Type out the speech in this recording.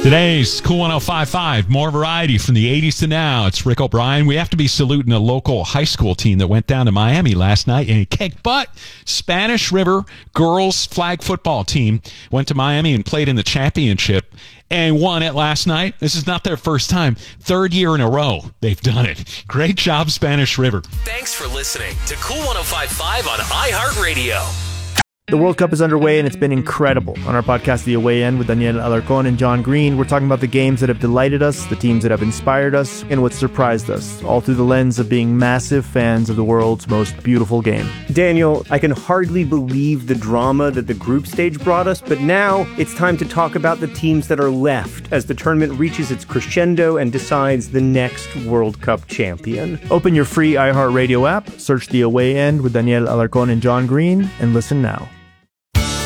Today's Cool 105.5, more variety from the 80s to now. It's Rick O'Brien. We have to be saluting a local high school team that went down to Miami last night and kicked butt. Spanish River girls flag football team went to Miami and played in the championship and won it last night. This is not their first time. Third year in a row they've done it. Great job, Spanish River. Thanks for listening to Cool 105.5 on iHeartRadio. The World Cup is underway, and it's been incredible. On our podcast, The Away End, with Daniel Alarcón and John Green, we're talking about the games that have delighted us, the teams that have inspired us, and what surprised us, all through the lens of being massive fans of the world's most beautiful game. Daniel, I can hardly believe the drama that the group stage brought us, but now it's time to talk about the teams that are left as the tournament reaches its crescendo and decides the next World Cup champion. Open your free iHeartRadio app, search The Away End with Daniel Alarcón and John Green, and listen now.